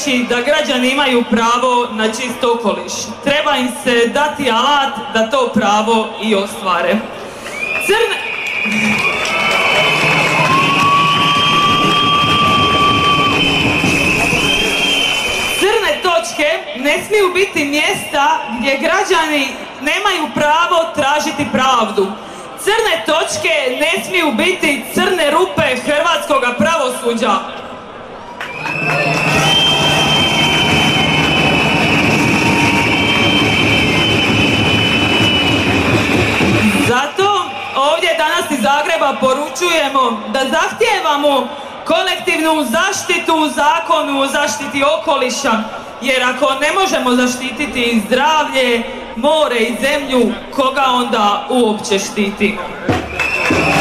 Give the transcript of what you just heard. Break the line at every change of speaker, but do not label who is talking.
reći da građani imaju pravo na čist okoliš. Treba im se dati alat da to pravo i ostvare. Crne točke ne smiju biti mjesta gdje građani nemaju pravo tražiti pravdu. Crne točke ne smiju biti crne rupe hrvatskoga pravosuđa. Zato ovdje danas iz Zagreba poručujemo da zahtijevamo kolektivnu zaštitu u Zakonu o zaštiti okoliša, jer ako ne možemo zaštititi zdravlje, more i zemlju, koga onda uopće štiti?